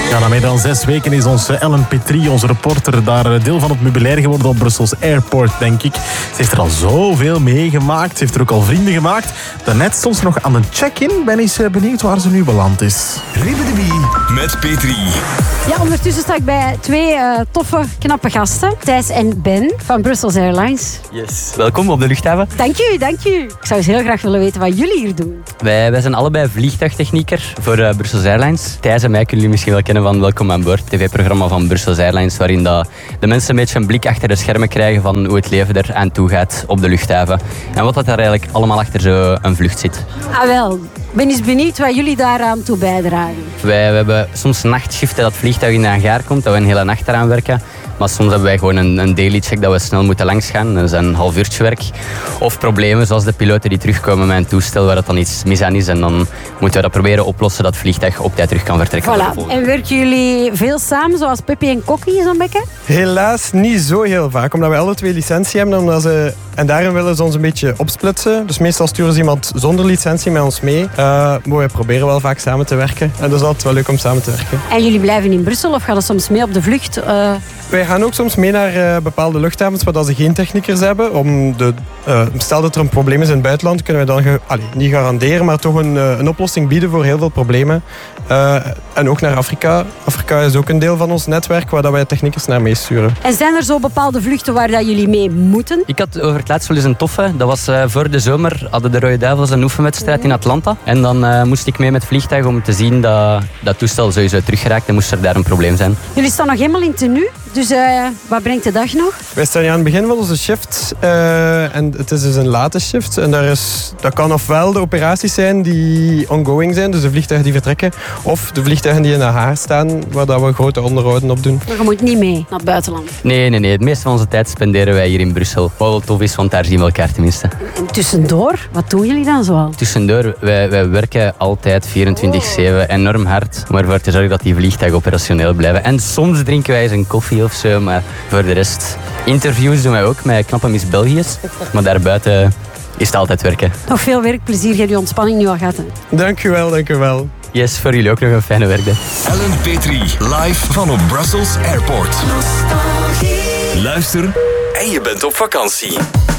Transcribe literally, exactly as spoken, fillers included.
Ja, na meer dan zes weken is onze Ellen Petrie, onze reporter, daar deel van het meubilair geworden op Brussels Airport, denk ik. Ze heeft er al zoveel meegemaakt. Ze heeft er ook al vrienden gemaakt. Daarnet stond ze nog aan een check-in. Ben eens benieuwd waar ze nu beland is. Ribbedebie met Petrie. Ja, ondertussen sta ik bij twee uh, toffe, knappe gasten. Thijs en Ben van Brussels Airlines. Yes, welkom op de luchthaven. Dank u, dank u. Ik zou eens heel graag willen weten wat jullie hier doen. Wij, wij zijn allebei vliegtuigtechnieker voor uh, Brussels Airlines. Thijs en mij kunnen jullie misschien wel kennen van Welkom aan Boord, tv-programma van Brussels Airlines, waarin dat de mensen een beetje een blik achter de schermen krijgen van hoe het leven er aan toe gaat op de luchthaven. En wat dat daar eigenlijk allemaal achter zo'n vlucht zit. Ah wel, ik ben eens benieuwd wat jullie daaraan toe bijdragen. Wij we hebben soms nachtshiften dat het vliegtuig in de hangar komt, dat we een hele nacht eraan werken. Maar soms hebben wij gewoon een, een daily check dat we snel moeten langsgaan. Dat is een half uurtje werk. Of problemen zoals de piloten die terugkomen met een toestel waar dat dan iets mis aan is. En dan moeten we dat proberen oplossen dat het vliegtuig op tijd terug kan vertrekken. Voilà. En werken jullie veel samen, zoals Peppy en Kokkie zo'n beetje? Helaas niet zo heel vaak, omdat we alle twee licentie hebben. Omdat ze, en daarin willen ze ons een beetje opsplitsen. Dus meestal sturen ze iemand zonder licentie met ons mee. Uh, maar wij proberen wel vaak samen te werken. En dat is altijd wel leuk om samen te werken. En jullie blijven in Brussel of gaan er soms mee op de vlucht? Uh... Wij gaan ook soms mee naar uh, bepaalde luchthavens waar ze geen techniekers hebben. Om de, uh, stel dat er een probleem is in het buitenland, kunnen wij dan ge, allee, niet garanderen, maar toch een, uh, een oplossing bieden voor heel veel problemen. Uh, en ook naar Afrika. Afrika is ook een deel van ons netwerk waar dat wij techniekers naar meesturen. En zijn er zo bepaalde vluchten waar dat jullie mee moeten? Ik had over het laatst wel eens een toffe. Dat was uh, voor de zomer hadden de Rode Duivels een oefenwedstrijd in Atlanta. En dan uh, moest ik mee met het vliegtuig om te zien dat dat toestel sowieso teruggeraakt en moest er daar een probleem zijn. Jullie staan nog helemaal in tenue, dus uh, wat brengt de dag nog? Wij staan aan het begin van onze shift uh, en het is dus een late shift. En daar is, dat kan ofwel de operaties zijn die ongoing zijn, dus de vliegtuigen die vertrekken, of de vliegtuigen die in de haar staan, waar dat we grote onderhouden op doen. Maar je moet niet mee naar het buitenland? Nee, nee, nee. Het meeste van onze tijd spenderen wij hier in Brussel. Wat wel tof is, want daar zien we elkaar tenminste. En tussendoor, wat doen jullie dan zoal? Tussendoor, wij, wij werken altijd vierentwintig zeven enorm hard om ervoor te zorgen dat die vliegtuigen operationeel blijven. En soms drinken wij eens een koffie of zo, maar voor de rest... Interviews doen wij ook met knappe Miss België's, maar daarbuiten is het altijd werken. Nog veel werkplezier, jullie ontspanning nu al gehad. Dank u wel, dank u wel. Yes, voor jullie ook nog een fijne werkdag. Ellen Petrie, live van op Brussels Airport. Luister en je bent op vakantie.